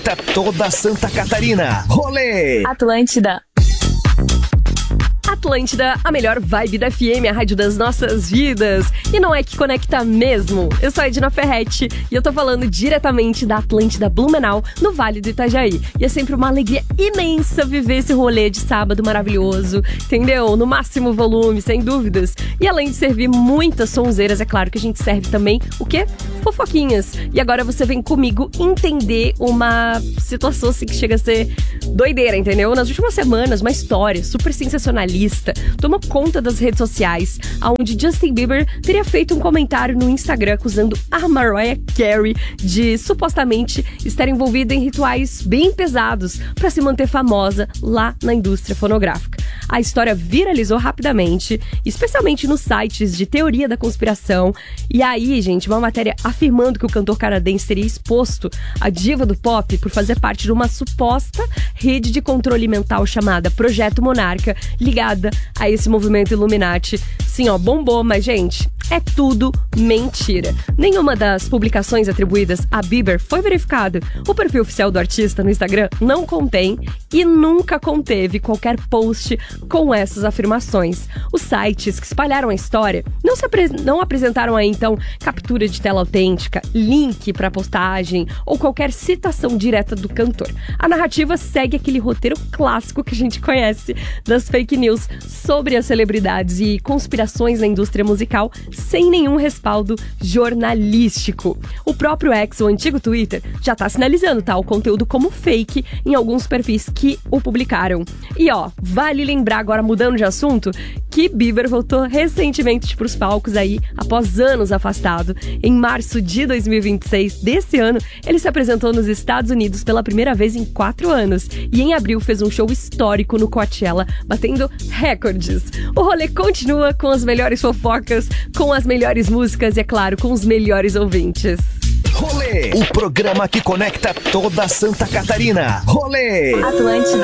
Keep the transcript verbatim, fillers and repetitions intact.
Tá toda Santa Catarina. Rolê! Atlântida. Atlântida, a melhor vibe da F M, a rádio das nossas vidas. E não é que conecta mesmo. Eu sou a Edna Ferretti e eu tô falando diretamente da Atlântida Blumenau, no Vale do Itajaí. E é sempre uma alegria imensa viver esse rolê de sábado maravilhoso, entendeu? No máximo volume, sem dúvidas. E além de servir muitas sonzeiras, é claro que a gente serve também o quê? Fofoquinhas. E agora você vem comigo entender uma situação assim que chega a ser doideira, entendeu? Nas últimas semanas, uma história super sensacionalista tomou conta das redes sociais, onde Justin Bieber teria feito um comentário no Instagram acusando a Mariah Carey de supostamente estar envolvida em rituais bem pesados para se manter famosa lá na indústria fonográfica. A história viralizou rapidamente, especialmente nos sites de teoria da conspiração. E aí, gente, uma matéria afirmando que o cantor canadense teria exposto a diva do pop por fazer parte de uma suposta rede de controle mental chamada Projeto Monarca, ligada a esse movimento Illuminati. Sim, ó, bombou, mas, gente, é tudo mentira. Nenhuma das publicações atribuídas a Bieber foi verificada. O perfil oficial do artista no Instagram não contém e nunca conteve qualquer post com essas afirmações. Os sites que espalharam a história não, se apre- não apresentaram aí, então, captura de tela autêntica, link para postagem ou qualquer citação direta do cantor. A narrativa segue aquele roteiro clássico que a gente conhece das fake news sobre as celebridades e conspirações na indústria musical sem nenhum respaldo jornalístico. O próprio X, o antigo Twitter, já tá sinalizando tal conteúdo como fake em alguns perfis que o publicaram. E ó, vale lembrar agora, mudando de assunto, que Bieber voltou recentemente pros palcos aí, após anos afastado. Em março de dois mil e vinte e seis desse ano, ele se apresentou nos Estados Unidos pela primeira vez em quatro anos. E em abril fez um show histórico no Coachella, batendo recordes. O rolê continua com as melhores fofocas, com as melhores músicas e, é claro, com os melhores ouvintes. Rolê, o programa que conecta toda Santa Catarina. Rolê! Atlântida.